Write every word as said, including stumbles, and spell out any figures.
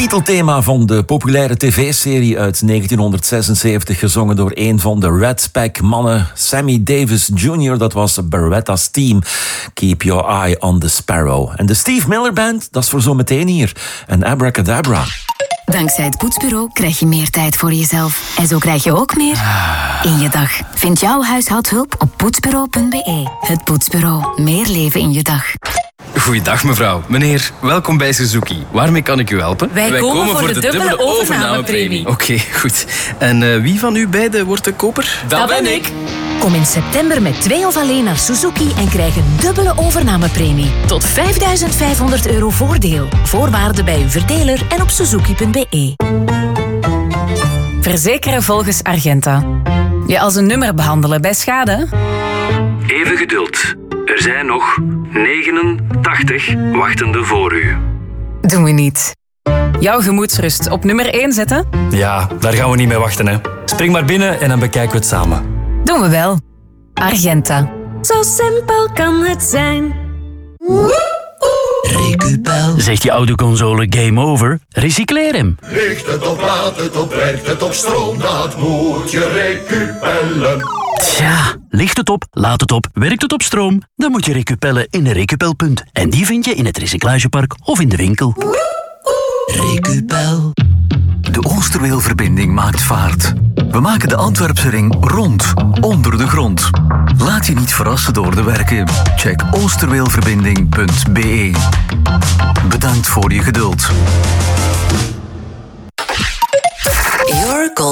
titelthema van de populaire tv-serie uit negentienhonderdzesenzeventig, gezongen door een van de Red Pack-mannen, Sammy Davis junior Dat was Beretta's team. Keep your eye on the sparrow. En de Steve Miller Band, dat is voor zo meteen hier. En Abracadabra. Dankzij het Poetsbureau krijg je meer tijd voor jezelf. En zo krijg je ook meer in je dag. Vind jouw huishoudhulp op poetsbureau punt b e. Het Poetsbureau. Meer leven in je dag. Goeiedag mevrouw. Meneer, welkom bij Suzuki. Waarmee kan ik u helpen? Wij, Wij komen, komen voor de, de dubbele, dubbele overnamepremie. Oké, okay, goed. En uh, wie van u beiden wordt de koper? Dat, Dat ben ik. Kom in september met twee of alleen naar Suzuki en krijg een dubbele overnamepremie. Tot vijfduizend vijfhonderd euro voordeel. Voorwaarden bij uw verdeler en op suzuki punt b e. Verzekeren volgens Argenta. Je als een nummer behandelen bij schade? Even geduld. Er zijn nog negenentachtig wachtende voor u. Doen we niet. Jouw gemoedsrust op nummer één zetten? Ja, daar gaan we niet mee wachten, hè. Spring maar binnen en dan bekijken we het samen. Doen we wel. Argenta. Zo simpel kan het zijn. Recupel. Zegt je autoconsole game over? Recycleer hem. Richt het op, laat het op, werkt het op stroom, dat moet je recupellen. Tja, ligt het op, laat het op, werkt het op stroom? Dan moet je recupellen in een recupelpunt. En die vind je in het recyclagepark of in de winkel. Recupel. De Oosterweelverbinding maakt vaart. We maken de Antwerpse ring rond, onder de grond. Laat je niet verrassen door de werken. Check oosterweelverbinding punt b e. Bedankt voor je geduld. Your